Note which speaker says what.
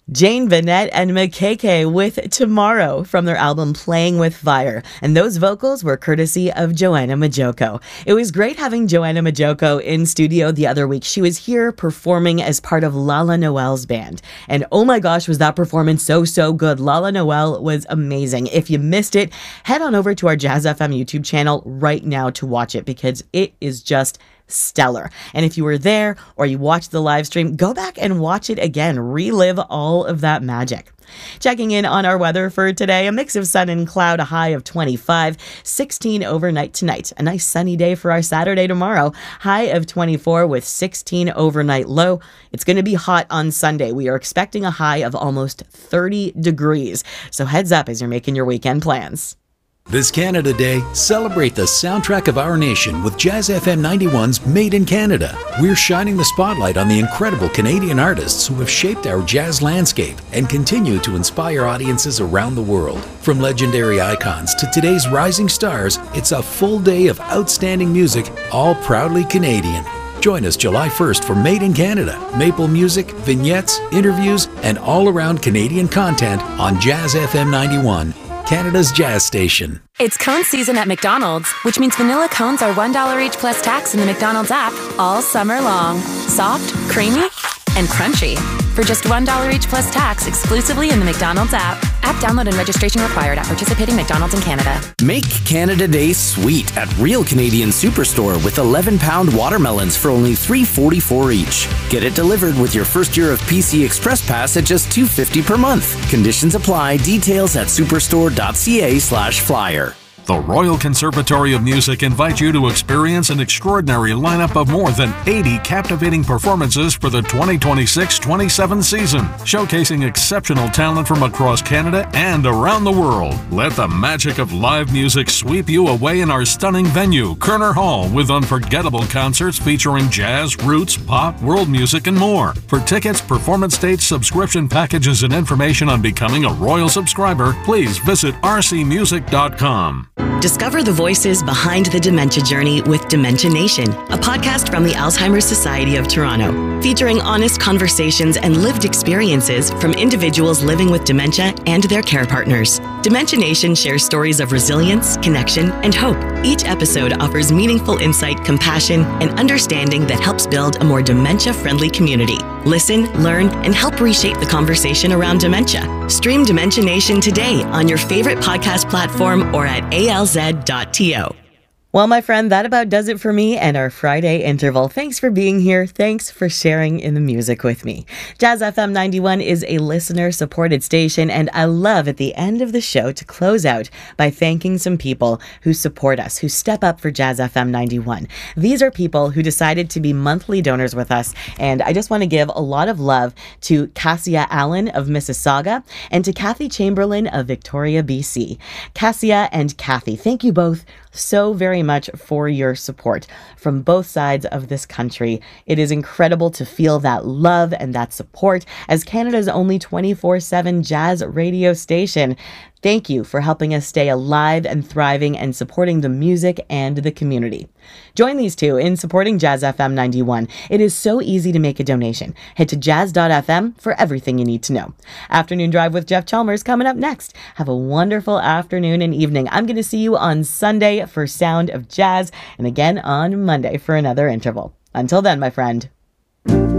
Speaker 1: Jane Bennett and McKay with Tomorrow from their album Playing with Fire. And those vocals were courtesy of Joanna Majoko. It was great having Joanna Majoko in studio the other week. She was here performing as part of Lala Noel's band. And oh my gosh, was that performance so good. Lala Noel was amazing. If you missed it, head on over to our Jazz FM YouTube channel right now to watch it because it is just stellar. And if you were there or you watched the live stream, go back and watch it again. Relive all of that magic. Checking in on our weather for today, a mix of sun and cloud, a high of 25, 16 overnight tonight. A nice sunny day for our Saturday tomorrow, high of 24 with 16 overnight low. It's going to be hot on Sunday. We are expecting a high of almost 30 degrees. So heads up as you're making your weekend plans.
Speaker 2: This Canada Day, celebrate the soundtrack of our nation with Jazz FM 91's Made in Canada. We're shining the spotlight on the incredible Canadian artists who have shaped our jazz landscape and continue to inspire audiences around the world. From legendary icons to today's rising stars, it's a full day of outstanding music, all proudly Canadian. Join us July 1st for Made in Canada, maple music, vignettes, interviews, and all-around Canadian content on Jazz FM 91. Canada's jazz station.
Speaker 3: It's cone season at McDonald's, which means vanilla cones are $1 each plus tax in the McDonald's app all summer long. Soft, creamy, and crunchy. For just $1 each plus tax exclusively in the McDonald's app. App download and registration required at participating McDonald's in Canada.
Speaker 4: Make Canada Day sweet at Real Canadian Superstore with 11-pound watermelons for only $3.44 each. Get it delivered with your first year of PC Express Pass at just $2.50 per month. Conditions apply. Details at superstore.ca/flyer.
Speaker 5: The Royal Conservatory of Music invites you to experience an extraordinary lineup of more than 80 captivating performances for the 2026-27 season, showcasing exceptional talent from across Canada and around the world. Let the magic of live music sweep you away in our stunning venue, Kerner Hall, with unforgettable concerts featuring jazz, roots, pop, world music, and more. For tickets, performance dates, subscription packages, and information on becoming a Royal subscriber, please visit rcmusic.com.
Speaker 6: Discover the voices behind the dementia journey with Dementia Nation, a podcast from the Alzheimer's Society of Toronto, featuring honest conversations and lived experiences from individuals living with dementia and their care partners. Dementia Nation shares stories of resilience, connection, and hope. Each episode offers meaningful insight, compassion, and understanding that helps build a more dementia-friendly community. Listen, learn, and help reshape the conversation around dementia. Stream Dementia Nation today on your favorite podcast platform or at alz.to.
Speaker 1: Well, my friend, that about does it for me and our Friday interval. Thanks for being here. Thanks for sharing in the music with me. Jazz FM 91 is a listener-supported station, and I love at the end of the show to close out by thanking some people who support us, who step up for Jazz FM 91. These are people who decided to be monthly donors with us, and I just want to give a lot of love to Cassia Allen of Mississauga and to Kathy Chamberlain of Victoria, BC. Cassia and Kathy, thank you both so very much for your support from both sides of this country. It is incredible to feel that love and that support as Canada's only 24/7 jazz radio station. Thank you for helping us stay alive and thriving and supporting the music and the community. Join these two in supporting Jazz FM 91. It is so easy to make a donation. Head to jazz.fm for everything you need to know. Afternoon Drive with Jeff Chalmers coming up next. Have a wonderful afternoon and evening. I'm going to see you on Sunday for Sound of Jazz and again on Monday for another interval. Until then, my friend.